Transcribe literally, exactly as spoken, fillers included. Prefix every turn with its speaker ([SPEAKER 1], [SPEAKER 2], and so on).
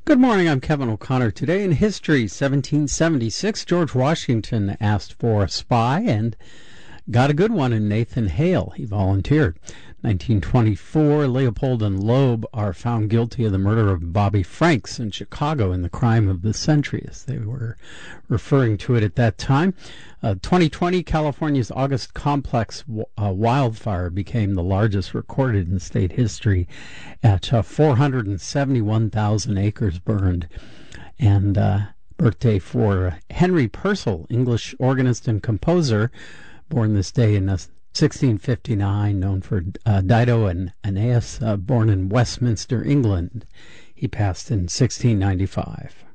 [SPEAKER 1] Good morning, I'm Kevin O'Connor. Today in history, seventeen seventy-six, George Washington asked for a spy and got a good one in Nathan Hale. He volunteered. nineteen twenty-four, Leopold and Loeb are found guilty of the murder of Bobby Franks in Chicago in the crime of the century, as they were referring to it at that time. Uh, twenty twenty, California's August complex uh, wildfire became the largest recorded in state history at uh, four hundred seventy-one thousand acres burned. And uh, birthday for Henry Purcell, English organist and composer, born this day in uh, sixteen fifty-nine, known for uh, Dido and Aeneas, uh, born in Westminster, England. He passed in sixteen ninety-five.